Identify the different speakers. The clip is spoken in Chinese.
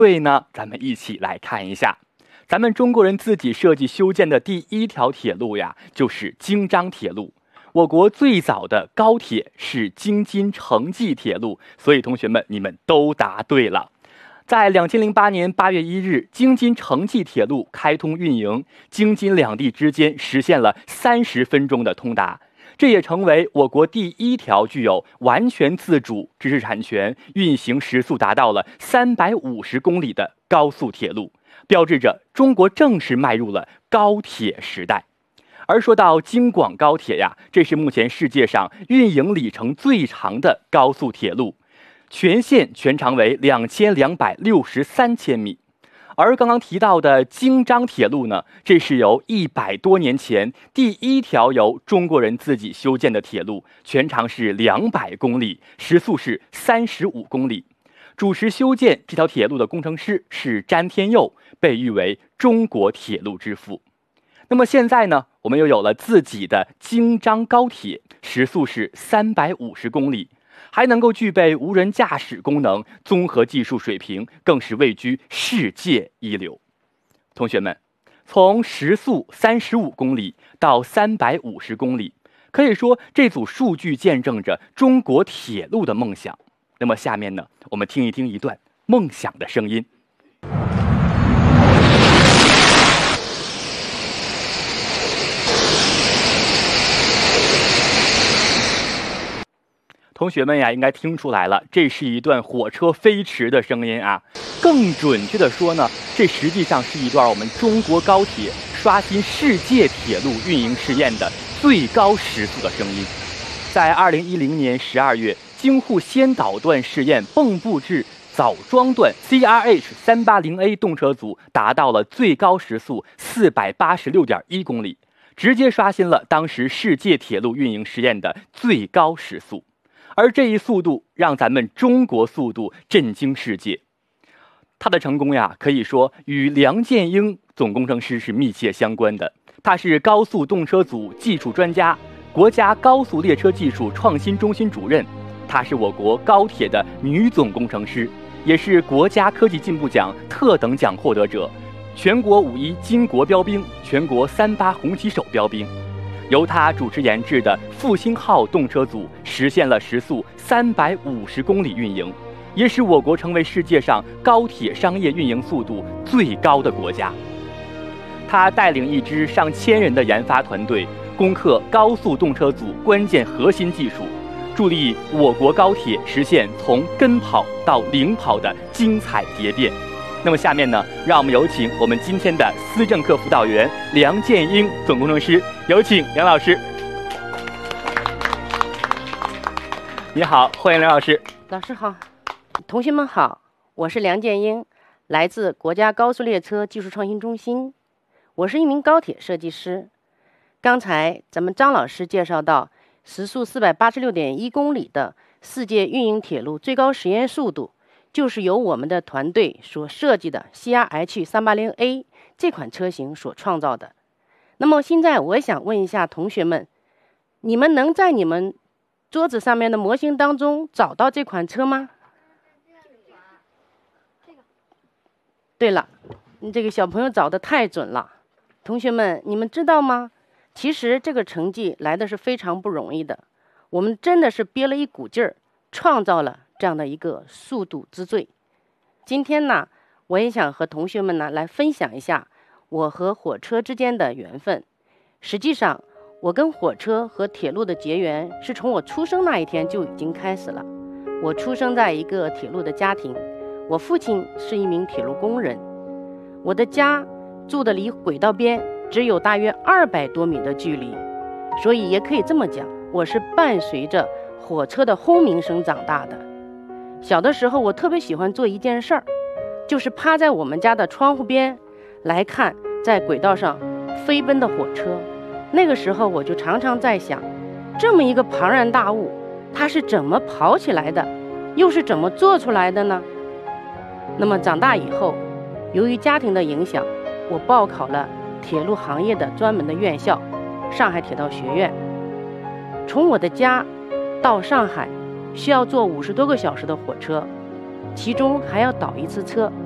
Speaker 1: 对呢，咱们一起来看一下。咱们中国人自己设计修建的第一条铁路呀，就是京张铁路。我国最早的高铁是京津城际铁路，所以同学们，你们都答对了。在2008年8月1日，京津城际铁路开通运营，京津两地之间实现了30分钟的通达。这也成为我国第一条具有完全自主知识产权、运行时速达到了350公里的高速铁路，标志着中国正式迈入了高铁时代。而说到京广高铁呀，这是目前世界上运营里程最长的高速铁路，全线全长为2263千米。而刚刚提到的京张铁路呢，这是由100多年前第一条由中国人自己修建的铁路，全长是200公里，时速是35公里。主持修建这条铁路的工程师是詹天佑，被誉为中国铁路之父。那么现在呢，我们又有了自己的京张高铁，时速是350公里，还能够具备无人驾驶功能，综合技术水平更是位居世界一流。同学们，从时速35公里到350公里，可以说这组数据见证着中国铁路的梦想。那么下面呢，我们听一听一段梦想的声音。同学们呀，应该听出来了，这是一段火车飞驰的声音啊。更准确的说呢，这实际上是一段我们中国高铁刷新世界铁路运营试验的最高时速的声音。在2010年12月，京沪先导段试验蚌埠至枣庄段 CRH380A 动车组达到了最高时速486.1公里，直接刷新了当时世界铁路运营试验的最高时速。而这一速度让咱们中国速度震惊世界。它的成功呀，可以说与梁建英总工程师是密切相关的。他是高速动车组技术专家，国家高速列车技术创新中心主任。她是我国高铁的女总工程师，也是国家科技进步奖特等奖获得者，全国5.1金国标兵，全国3.8红旗手标兵。由他主持研制的复兴号动车组实现了时速350公里运营，也使我国成为世界上高铁商业运营速度最高的国家。他带领一支上千人的研发团队，攻克高速动车组关键核心技术，助力我国高铁实现从跟跑到领跑的精彩蝶变。那么下面呢，让我们有请我们今天的思政课辅导员梁建英总工程师，有请梁老师。你好，欢迎梁老师。
Speaker 2: 老师好，同学们好，我是梁建英，来自国家高速列车技术创新中心，我是一名高铁设计师。刚才咱们张老师介绍到时速486.1公里的世界运营铁路最高实验速度，就是由我们的团队所设计的 CRH380A 这款车型所创造的。那么现在我想问一下同学们，你们能在你们桌子上面的模型当中找到这款车吗？对了，这个小朋友找得太准了。同学们，你们知道吗？其实这个成绩来的是非常不容易的，我们真的是憋了一股劲儿，创造了这样的一个速度之最。今天呢，我也想和同学们呢来分享一下我和火车之间的缘分。实际上，我跟火车和铁路的结缘是从我出生那一天就已经开始了。我出生在一个铁路的家庭，我父亲是一名铁路工人，我的家住的离轨道边只有大约200多米的距离，所以也可以这么讲，我是伴随着火车的轰鸣声长大的。小的时候，我特别喜欢做一件事儿，就是趴在我们家的窗户边来看在轨道上飞奔的火车。那个时候我就常常在想，这么一个庞然大物，它是怎么跑起来的，又是怎么做出来的呢？那么长大以后，由于家庭的影响，我报考了铁路行业的专门的院校——上海铁道学院。从我的家到上海需要坐50多个小时的火车，其中还要倒一次车。